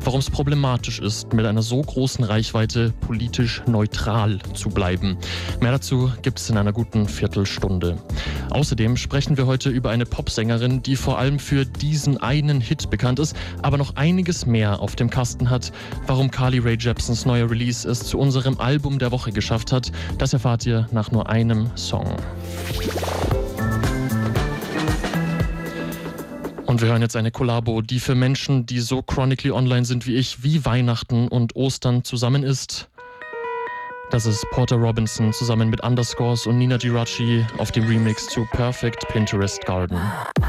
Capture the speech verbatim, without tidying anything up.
warum es problematisch ist, mit einer so großen Reichweite politisch neutral zu bleiben. Mehr dazu gibt es in einer guten Viertelstunde. Außerdem sprechen wir heute über eine Popsängerin, die vor allem für diesen einen Hit bekannt ist, aber noch einiges mehr auf dem Kasten hat. Warum Carly Rae Jepsens neuer Release es zu unserem Album der Woche geschafft hat, das erfahrt ihr nach nur einem Song. Und wir hören jetzt eine Kollabo, die für Menschen, die so chronically online sind wie ich, wie Weihnachten und Ostern zusammen ist. Das ist Porter Robinson zusammen mit Underscores und Nina Giraci auf dem Remix zu Perfect Pinterest Garden.